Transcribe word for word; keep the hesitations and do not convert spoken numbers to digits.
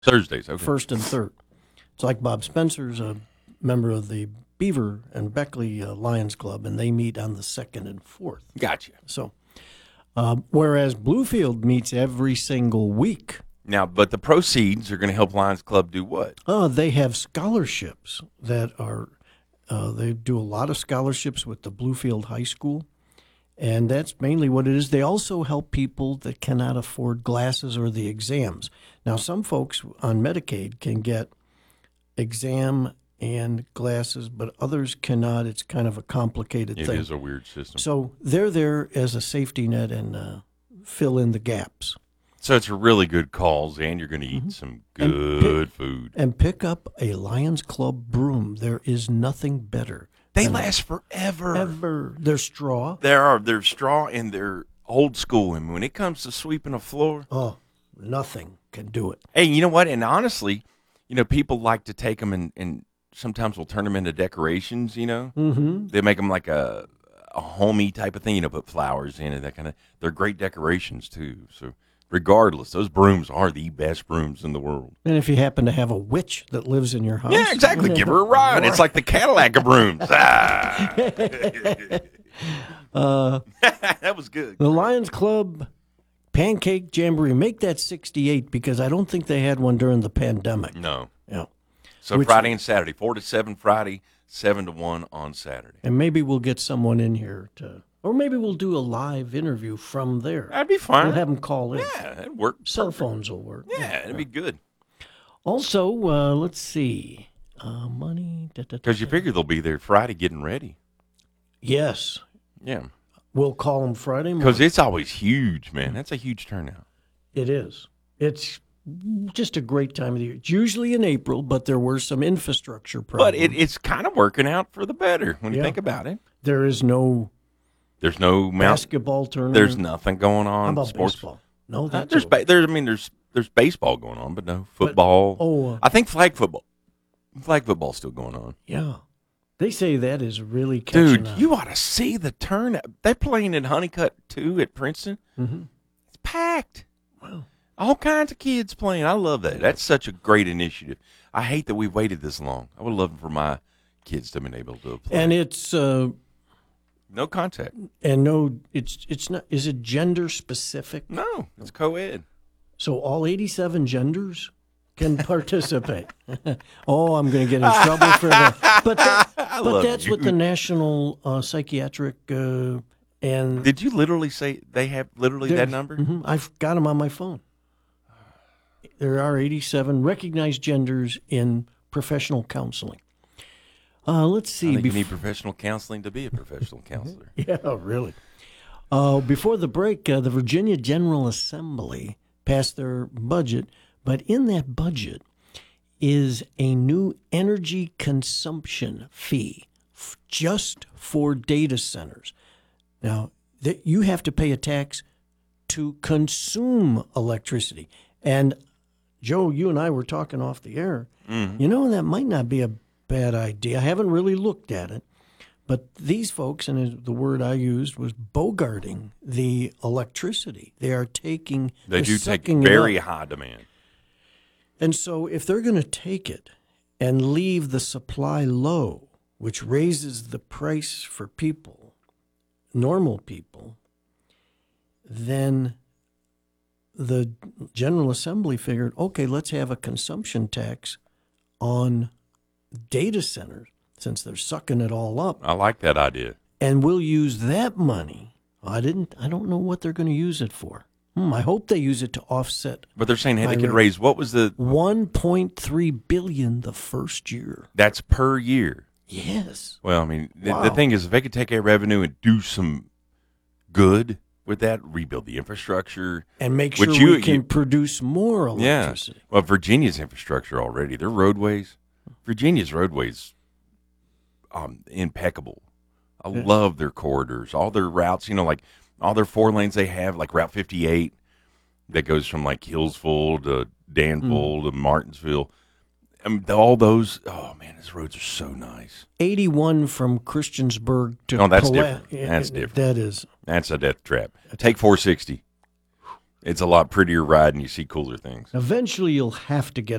Thursdays, okay. First and third. It's like Bob Spencer's a member of the Beaver and Beckley uh, Lions Club, and they meet on the second and fourth. Gotcha. So, uh, whereas Bluefield meets every single week. Now, but the proceeds are going to help Lions Club do what? Uh, they have scholarships that are, uh, they do a lot of scholarships with the Bluefield High School, and that's mainly what it is. They also help people that cannot afford glasses or the exams. Now, some folks on Medicaid can get exam and glasses, but others cannot. It's kind of a complicated It thing. is a weird system. So they're there as a safety net and uh, fill in the gaps. So it's a really good cause, and you're going to eat mm-hmm. some good and pick, food. And pick up a Lions Club broom. There is nothing better. They last forever. Ever. They're straw. There are. They're straw, and they're old school. And when it comes to sweeping a floor, oh, nothing can do it. Hey, you know what? And honestly, you know, people like to take them and, and sometimes we'll turn them into decorations, you know. Mm-hmm. They make them like a, a homey type of thing, you know, put flowers in it, that kind of. They're great decorations, too. So regardless, those brooms are the best brooms in the world. And if you happen to have a witch that lives in your house. Yeah, exactly. Give her a ride. It's like the Cadillac of brooms. Ah. uh, that was good. The Lions Club Pancake Jamboree. Make that sixty-eight because I don't think they had one during the pandemic. No. Yeah. So Which, Friday and Saturday, four to seven Friday, seven to one on Saturday. And maybe we'll get someone in here to, or maybe we'll do a live interview from there. That'd be fine. We'll have them call in. Yeah, that'd work. Cell perfect. phones will work. Yeah, yeah. it'd be good. Also, uh, let's see, uh, money. Because you figure they'll be there Friday getting ready. Yes. Yeah. We'll call them Friday morning. Because it's always huge, man. That's a huge turnout. It is. It's just a great time of the year. It's usually in April, but there were some infrastructure problems. But it, it's kind of working out for the better when you yeah. think about it. There is no There's no basketball tournament. There's nothing going on. How about sports. baseball? No, Uh, that's there's ba- there's I mean there's there's baseball going on, but no football. But, oh, uh, I think flag football. Flag football's still going on. Yeah. They say that is really catching Dude, on. you ought to see the turnout. They're playing in Honeycutt too at Princeton. Mm-hmm. It's packed. Wow. All kinds of kids playing. I love that. That's such a great initiative. I hate that we've waited this long. I would love for my kids to have been able to play. And it's uh, no contact. And no, it's it's not. Is it gender specific? No, it's co-ed. So all eighty-seven genders can participate. Oh, I'm going to get in trouble for that. But that, but that's you. what the National uh, Psychiatric uh, and Did you literally say they have literally that number? Mm-hmm, I've got them on my phone. There are eighty-seven recognized genders in professional counseling. Uh, let's see. I think bef- you need professional counseling to be a professional counselor. Yeah, really. Uh, before the break, uh, the Virginia General Assembly passed their budget, but in that budget is a new energy consumption fee f- just for data centers. Now, th- you have to pay a tax to consume electricity. And, Joe, you and I were talking off the air. Mm-hmm. You know, that might not be a bad idea. I haven't really looked at it. But these folks, and the word I used was bogarting the electricity. They are taking, they do take sucking very it up. high demand. And so if they're going to take it and leave the supply low, which raises the price for people, normal people, then the General Assembly figured, okay, let's have a consumption tax on data centers, since they're sucking it all up. I like that idea. And we'll use that money. I didn't. I don't know what they're going to use it for. Hmm, I hope they use it to offset. But they're saying hey, they my could rate. raise what was the one point three billion the first year. That's per year. Yes. Well, I mean, the, Wow. the thing is, if they could take our revenue and do some good with that, rebuild the infrastructure, And make sure which you- we can you- produce more electricity. yeah. Well, Virginia's infrastructure already, their roadways, Virginia's roadways, um, impeccable. I Yeah. love their corridors, all their routes. You know, like all their four lanes they have, like Route fifty-eight, that goes from like Hillsville to Danville Mm. to Martinsville. I mean, all those. Oh man, those roads are so nice. eighty-one from Christiansburg to Oh, that's Pala- different. That's different. That is. That's a death trap. Take four sixty. It's a lot prettier ride and you see cooler things. Eventually, you'll have to get